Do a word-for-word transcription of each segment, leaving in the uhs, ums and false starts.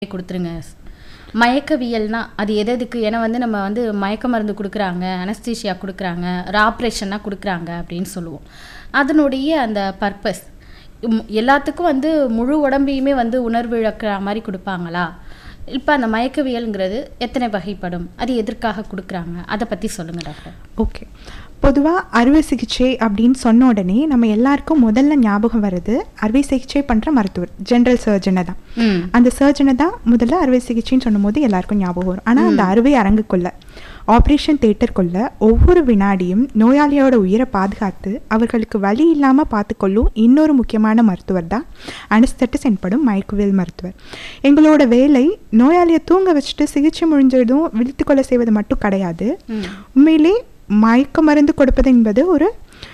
குடுத்துருங்க. மயக்கவியல்னா அது எது எதுக்கு? ஏன்னா வந்து நம்ம வந்து மயக்க மருந்து குடுக்குறாங்க, அனஸ்தீசியா குடுக்குறாங்க, ஆப்ரேஷன்னா குடுக்குறாங்க அப்படின்னு சொல்லுவோம். அதனுடைய அந்த பர்ப்பஸ் ம் எல்லாத்துக்கும் வந்து முழு உடம்பையுமே வந்து உணர்வு இழக்கிற மாரி குடுப்பாங்களா? இப்ப அந்த மயக்கவியல்ங்கிறது எத்தனை வகைப்படும்? அது எதற்காக குடுக்குறாங்க? அத பத்தி சொல்லுங்க டாக்டர். ஓகே. பொதுவா அறுவை சிகிச்சை அப்படின்னு சொன்ன உடனே நம்ம எல்லாருக்கும் முதல்ல ஞாபகம் வருது அறுவை சிகிச்சை பண்ற மருத்துவர், ஜெனரல் சர்ஜனை தான். ம். அந்த சர்ஜனை தான் முதல்ல அறுவை சிகிச்சைன்னு சொன்னபோது எல்லாருக்கும் ஞாபகம் வரும். ஆனா அந்த அறுவை அரங்குக்குள்ள, ஆப்ரேஷன் தியேட்டருக்குள்ள ஒவ்வொரு வினாடியும் நோயாளியோட உயிரை பாதுகாத்து அவர்களுக்கு வலி இல்லாம பார்த்துக்கொள்ளும் இன்னொரு முக்கியமான மருத்துவர் தான் அனஸ்தெட்டிஸ்ட் என்படும் மயக்கவியல் மருத்துவர். எங்களோட வேலை நோயாளியை தூங்க வச்சுட்டு சிகிச்சை முடிஞ்சதும் விழித்துக்கொள்ள செய்வது மட்டும் கிடையாது. உண்மையிலே மயக்க மருந்து கொடுப்பது என்பது ஒரு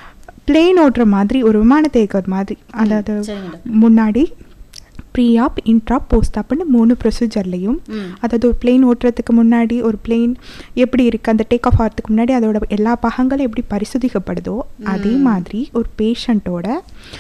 பிளேன் ஓட்டுற மாதிரி, ஒரு விமானத்தை இயக்குறது மாதிரி. அதாவது முன்னாடி ப்ரீஆப், இன்ட்ராப், போஸ்ட் ஆப்னு மூணு ப்ரொசீஜர்லையும், அதாவது ஒரு பிளேன் ஓட்டுறதுக்கு முன்னாடி ஒரு பிளேன் எப்படி இருக்குது, அந்த டேக் ஆஃப் ஆகிறதுக்கு முன்னாடி அதோட எல்லா பாகங்களும் எப்படி பரிசோதிக்கப்படுதோ அதே மாதிரி ஒரு பேஷண்ட்டோட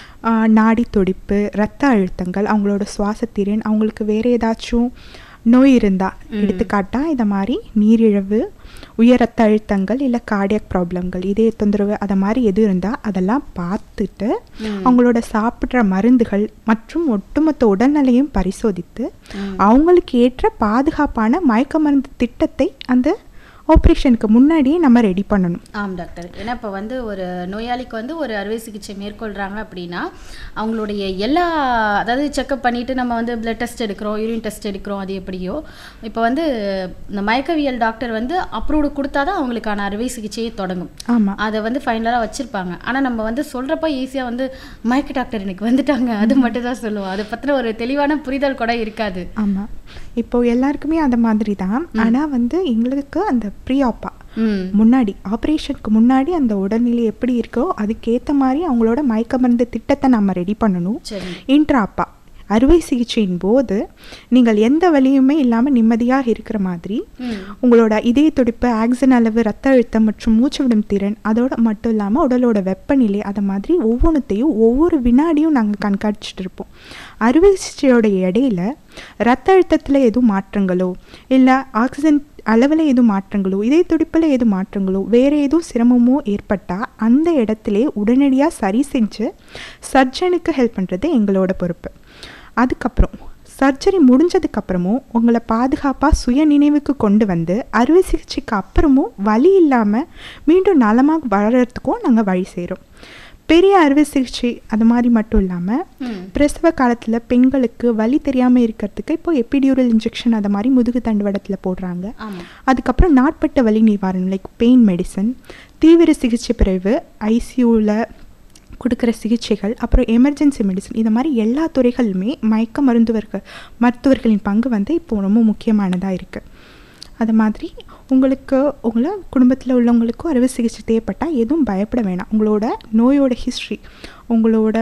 நாடி துடிப்பு, இரத்த அழுத்தங்கள், அவங்களோட சுவாசத்திறன், அவங்களுக்கு வேறு ஏதாச்சும் நோய் இருந்தால், எடுத்துக்காட்டா இதை மாதிரி நீரிழிவு, உயர் ரத்த அழுத்தங்கள், இல்லை கார்டியாக் ப்ராப்ளங்கள், இதய தொந்தரவு, அதை மாதிரி எது இருந்தால் அதெல்லாம் பார்த்துட்டு அவங்களோட சாப்பிட்ற மருந்துகள் மற்றும் ஒட்டுமொத்த உடல்நிலையும் பரிசோதித்து அவங்களுக்கு ஏற்ற பாதுகாப்பான மயக்க மருந்து திட்டத்தை அந்த ஆப்ரேஷனுக்கு முன்னாடியே நம்ம ரெடி பண்ணணும். ஆம் டாக்டர். ஏன்னா இப்போ வந்து ஒரு நோயாளிக்கு வந்து ஒரு அறுவை சிகிச்சை மேற்கொள்கிறாங்க அப்படின்னா அவங்களுடைய எல்லா, அதாவது செக்கப் பண்ணிவிட்டு நம்ம வந்து பிளட் டெஸ்ட் எடுக்கிறோம், யூரின் டெஸ்ட் எடுக்கிறோம், அது எப்படியோ இப்போ வந்து இந்த மயக்கவியல் டாக்டர் வந்து அப்ரூவ்டு கொடுத்தா தான் அவங்களுக்கான அறுவை சிகிச்சையை தொடங்கும். ஆமாம், அதை வந்து ஃபைனலாக வச்சுருப்பாங்க. ஆனால் நம்ம வந்து சொல்கிறப்ப ஈஸியாக வந்து மயக்க டாக்டர் எனக்கு வந்துட்டாங்க அது மட்டும் தான் சொல்லுவோம். அதை பற்றின ஒரு தெளிவான புரிதல் கூட இருக்காது. ஆமாம், இப்போ எல்லாருக்குமே அந்த மாதிரி தான். ஆனால் வந்து எங்களுக்கு அந்த ப்ரீஆப்பா முன்னாடி, ஆப்ரேஷனுக்கு முன்னாடி அந்த உடல்நிலை எப்படி இருக்கோ அதுக்கேற்ற மாதிரி அவங்களோட மயக்க மருந்து திட்டத்தை நம்ம ரெடி பண்ணணும். இன்ட்ராப்பா அறுவை சிகிச்சையின் போது நீங்கள் எந்த வலியுமே இல்லாமல் நிம்மதியாக இருக்கிற மாதிரி உங்களோட இதய துடிப்பு, ஆக்சிஜன் அளவு, ரத்த அழுத்தம் மற்றும் மூச்சு விடும் திறன், அதோட மட்டும் இல்லாமல் உடலோட வெப்பநிலை, அதை மாதிரி ஒவ்வொன்றுத்தையும் ஒவ்வொரு வினாடியும் நாங்கள் கண்காணிச்சுட்டு இருப்போம். அறுவை சிகிச்சையோட இடையில ரத்த அழுத்தத்தில் எதுவும் மாற்றங்களோ, இல்லை ஆக்சிஜன் அளவில் எதுவும் மாற்றங்களோ, இதய துடிப்பில் எதுவும் மாற்றங்களோ, வேறு எதுவும் சிரமமோ ஏற்பட்டால் அந்த இடத்துல உடனடியாக சரி செஞ்சு சர்ஜனுக்கு ஹெல்ப் பண்ணுறது எங்களோட பொறுப்பு. அதுக்கப்புறம் சர்ஜரி முடிஞ்சதுக்கப்புறமும் உங்களை பாதுகாப்பாக சுய நினைவுக்கு கொண்டு வந்து அறுவை சிகிச்சைக்கு அப்புறமும் வலி இல்லாமல் மீண்டும் நலமாக வளர்கிறதுக்கும் நாங்கள் வழி செய்கிறோம். பெரிய அறுவை சிகிச்சை அது மாதிரி மட்டும் இல்லாமல் பிரசவ காலத்தில் பெண்களுக்கு வலி தெரியாமல் இருக்கிறதுக்கு இப்போ எபிடியூரல் இன்ஜெக்ஷன் அதை மாதிரி முதுகு தண்டுவடத்தில் போடுறாங்க. அதுக்கப்புறம் நாட்பட்ட வலி நிவாரணம் லைக் பெயின் மெடிசன், தீவிர சிகிச்சை பிரிவு, ஐசியூவில் கொடுக்குற சிகிச்சைகள், அப்புறம் எமர்ஜென்சி மெடிசன், இந்த மாதிரி எல்லா துறைகளுமே மயக்க மருத்துவர்கள் மருத்துவர்களின் பங்கு வந்து இப்போ ரொம்ப முக்கியமானதாக இருக்குது. அது மாதிரி உங்களுக்கு உங்களை குடும்பத்தில் உள்ளவங்களுக்கும் அறுவை சிகிச்சை தேவைப்பட்டால் எதுவும் பயப்பட வேணாம். உங்களோட நோயோட ஹிஸ்ட்ரி, உங்களோட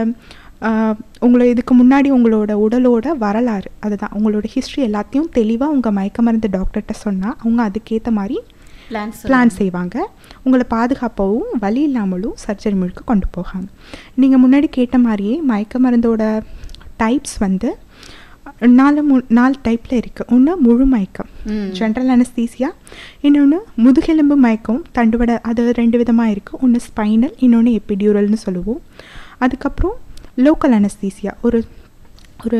உங்களை இதுக்கு முன்னாடி உங்களோட உடலோட வரலாறு, அதுதான் உங்களோட ஹிஸ்ட்ரி எல்லாத்தையும் தெளிவாக உங்கள் மயக்க மருந்து டாக்டர்கிட்ட சொன்னால் அவங்க அதுக்கேற்ற மாதிரி பிளான் செய்வாங்க. உங்களை பாதுகாப்பாகவும் வலி இல்லாமலும் சர்ஜரி முழுக்க கொண்டு போகாங்க. நீங்கள் முன்னாடி கேட்ட மாதிரியே மயக்க மருந்தோட டைப்ஸ் வந்து நாலு மூ நாலு டைப்பில் இருக்குது. ஒன்று முழு மயக்கம், ஜென்ரல் அனஸ்தீசியா, இன்னொன்று முதுகெலும்பு மயக்கம், தண்டுவட, அது ரெண்டு விதமாக இருக்குது. ஒன்று ஸ்பைனல், இன்னொன்று எபிடியூரல்னு சொல்லுவோம். அதுக்கப்புறம் லோக்கல் அனஸ்தீசியா, ஒரு ஒரு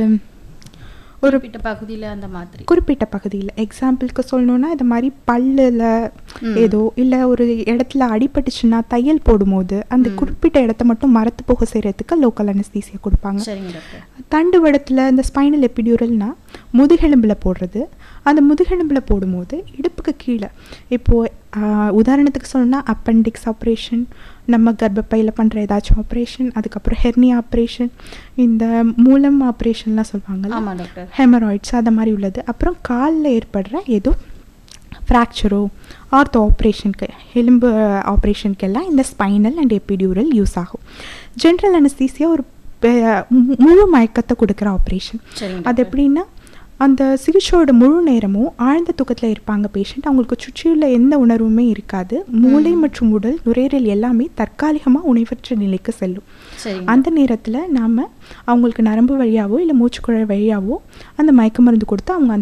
ஒரு குறிப்பிட்ட பகுதியில், அந்த மாதிரி குறிப்பிட்ட பகுதியில். எக்ஸாம்பிளுக்கு சொல்லணுன்னா இது மாதிரி பல்லில் ஏதோ இல்லை ஒரு இடத்துல அடிபட்டுச்சுன்னா தையல் போடும்போது அந்த குறிப்பிட்ட இடத்த மட்டும் மரத்து போக செய்கிறதுக்கு லோக்கல் அனஸ்தீசியா கொடுப்பாங்க. தண்டு வடத்தில் இந்த ஸ்பைனல் எபிடியூரல்னா முதுகெலும்பில் போடுறது. அந்த முதுகெலும்பில் போடும்போது இடுப்புக்கு கீழே, இப்போது உதாரணத்துக்கு சொல்லணும்னா அப்பெண்டிக்ஸ் ஆப்ரேஷன், நம்ம கர்ப்பப்பையில் பண்ணுற ஏதாச்சும் ஆப்ரேஷன், அதுக்கப்புறம் ஹெர்னியா ஆப்ரேஷன், இந்த மூலம் ஆப்ரேஷன்லாம் சொல்லுவாங்கல்ல, ஹெமராய்ட்ஸ், அது மாதிரி உள்ளது. அப்புறம் காலில் ஏற்படுற ஏதோ ஃப்ராக்சரோ, ஆர்த்தோ ஆப்ரேஷனுக்கு, எலும்பு ஆப்ரேஷனுக்கெல்லாம் இந்த ஸ்பைனல் அண்ட் எபிடியூரல் யூஸ் ஆகும். ஜென்ரல் அனஸ்தீசியா ஒரு முழு மயக்கத்தை கொடுக்குற ஆப்ரேஷன். அது எப்படின்னா அந்த சிகிச்சையோட முழு நேரமும் ஆழ்ந்த தூக்கத்தில் இருப்பாங்க பேஷண்ட். அவங்களுக்கு சுற்றியுள்ள எந்த உணர்வுமே இருக்காது. மூளை மற்றும் உடல், நுரையீரல் எல்லாமே தற்காலிகமாக உணவற்ற நிலைக்கு செல்லும். அந்த நேரத்தில் நாம் அவங்களுக்கு நரம்பு வழியாவோ இல்லை மூச்சுக்குழல் வழியாவோ அந்த மயக்க மருந்து கொடுத்து அவங்க அந்த